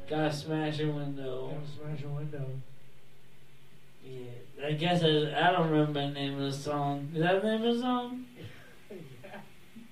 Gotta smash a window. Gotta smash a window. Yeah, I guess I don't remember the name of the song. Is that the name of the song?